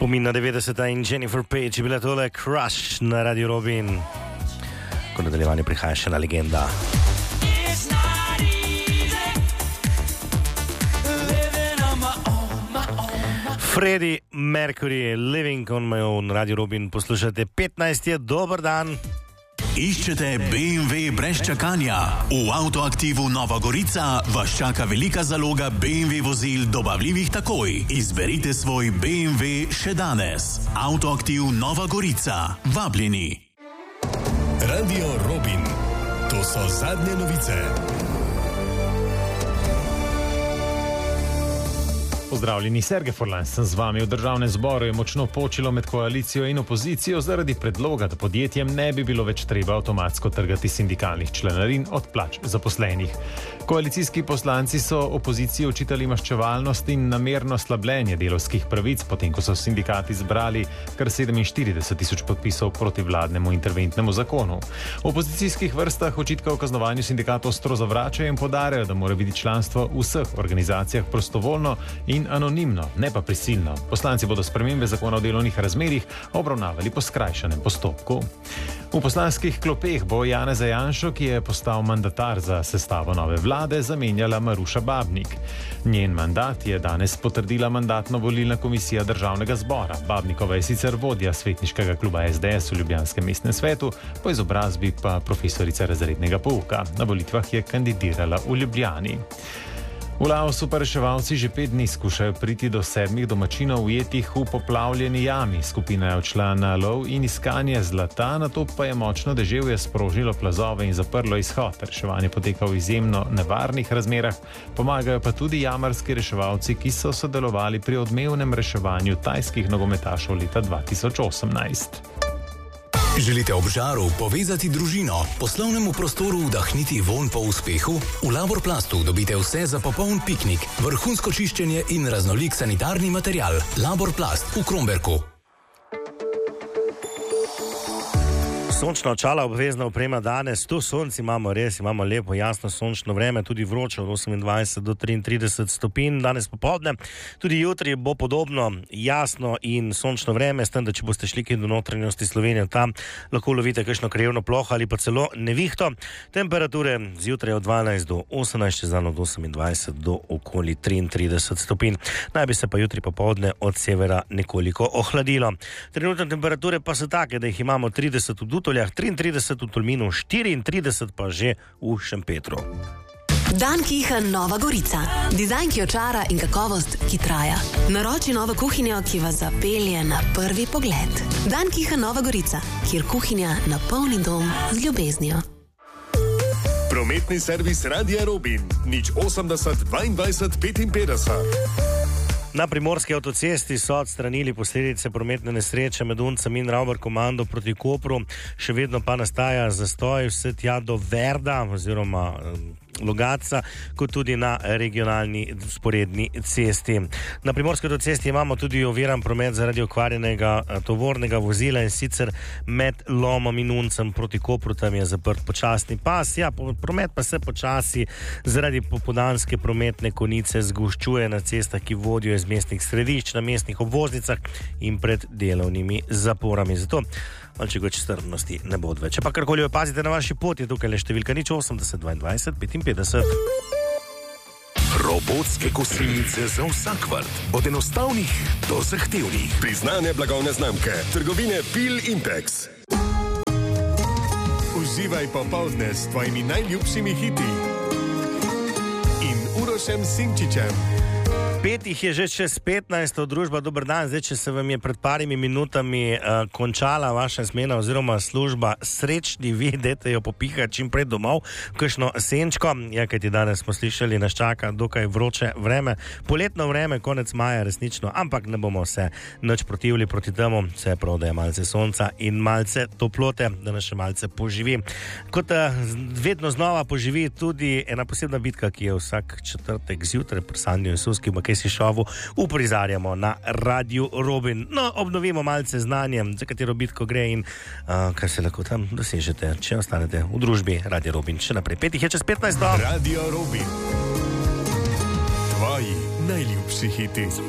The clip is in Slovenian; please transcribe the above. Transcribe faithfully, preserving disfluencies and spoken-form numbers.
Spomin na devetdeseta in Jennifer Page je bila tole Crush na Radio Robin. Ko nadaljevanje prihaja še na legenda. Freddie Mercury, Living on my own, Radio Robin, poslušate petnajst je, dober dan. Iščete B M W brez čakanja? V Avtoaktivu Nova Gorica vas čaka velika zaloga B M W vozil dobavljivih takoj. Izberite svoj B M W še danes. Avtoaktiv Nova Gorica. Vabljeni. Radio Robin. To so zadnje novice. Pozdravljeni, Sergej Forlan sem z vami. V državnem zboru je močno počilo med koalicijo in opozicijo zaradi predloga, da podjetjem ne bi bilo več treba avtomatsko trgati sindikalnih članarin od plač zaposlenih. Koalicijski poslanci so opoziciji očitali maščevalnost in namerno slabljenje delovskih pravic, potem ko so sindikati zbrali kar sedeminštirideset tisoč podpisov proti vladnemu interventnemu zakonu. V opozicijskih vrstah očitka o kaznovanju sindikatov ostro zavračajo in podarjajo, da mora biti članstvo v vseh organizacijah prostovoljno in anonimno, ne pa prisilno. Poslanci bodo spremembe zakona o delovnih razmerjih obravnavali po skrajšanem postopku. V poslanskih klopeh bo Janeza Janšo, ki je postal mandatar za sestavo nove vlade, zamenjala Maruša Babnik. Njen mandat je danes potrdila mandatno-volilna komisija državnega zbora. Babnikova je sicer vodja svetniškega kluba S D S v ljubljanskem mestnem svetu, po izobrazbi pa profesorica razrednega pouka. Na volitvah je kandidirala v Ljubljani. V Laosu pa reševalci že pet dni skušajo priti do sedmih domačinov ujetih v poplavljeni jami. Skupina je odšla na lov in iskanje zlata, nato pa je močno deževje sprožilo plazove in zaprlo izhod. Reševanje poteka v izjemno nevarnih razmerah, pomagajo pa tudi jamarski reševalci, ki so sodelovali pri odmevnem reševanju tajskih nogometašov leta dva tisoč osemnajst. Želite ob žaru povezati družino, poslovnemu prostoru vdahniti vonj po uspehu? V Laborplastu dobite vse za popoln piknik, vrhunsko čiščenje in raznolik sanitarni material. Laborplast v Kromberku. Sončna očala, obvezna oprema danes, tu sonci imamo, res imamo lepo, jasno sončno vreme, tudi vroče od osemindvajset do triintrideset stopinj, danes popoldne, tudi jutri bo podobno jasno in sončno vreme, s tem, da če boste šli do notranjosti Slovenije, tam lahko lovite kakšno krajevno ploho ali pa celo nevihto. Temperature zjutraj od dvanajst do osemnajst, čez dan od osemindvajset do okoli triintrideset stopinj. Naj bi se pa jutri popoldne od severa nekoliko ohladilo. Trenutne temperature pa so take, da jih imamo trideset v Dutovljah, triintrideset v Tolminu, štiriintrideset pa že v Šempetru. Dan Kiha Nova Gorica. Dizajn, ki očara in kakovost, ki traja. Naroči novo kuhinjo, ki vas zapelje na prvi pogled. Dan Kiha Nova Gorica, kjer kuhinja napolni dom z ljubeznijo. Prometni servis Radia Robin. Nič osemdeset dvaindvajset petinpetdeset. Na primorski avtocesti so odstranili posledice prometne nesreče med Uncem in Ravbar komando proti Kopru. Še vedno pa nastaja zastoj vse tja do Verda oziroma Logatca, kot tudi na regionalni sporedni cesti. Na primorski avtocesti imamo tudi oviran promet zaradi okvarjenega tovornega vozila in sicer med Lomom in Uncem proti Kopru, tam je zaprt počasni pas. Ja, promet pa se počasi zaradi popoldanske prometne konice zgoščuje na cestah, ki vodijo iz mestnih središč, na mestnih obvoznicah in pred delovnimi zaporami. Zato malček več strpnosti ne bo odveč. Če pa karkoli opazite na vaši poti, tukaj le številka nič osemdeset dvaindvajset petinpetdeset. Robotske kosilnice za vsak vrt. Od enostavnih do zahtevnih. Priznane blagovne znamke. Trgovine Pil Impex. Uživaj popoldne s tvojimi najljubšimi hiti. In Urošem Sinčičem. Petih je že čez petnajst, družba, dober dan. Zdaj, če se vam je pred parimi minutami uh, končala vaša smena oziroma služba, srečni vi, dajte jo popihati čim prej domov, kakšno senčko. Ja, kajti danes smo slišali, nas čaka dokaj vroče vreme, poletno vreme, konec maja resnično, ampak ne bomo se nič protivili proti temu, vse prav, da je malce sonca in malce toplote, da nas še malce poživi. Kot uh, vedno znova poživi tudi ena posebna bitka, ki je vsak četrtek zjutraj pri Sandiju in Suski, si šovu uprizarjamo na Radio Robin. No, obnovimo malce znanje, za katero bitko gre in uh, kar se lahko tam dosežete, če ostanete v družbi Radio Robin. Še naprej, petih je čez petnajst. Radio Robin. Tvoji najljubši hiti.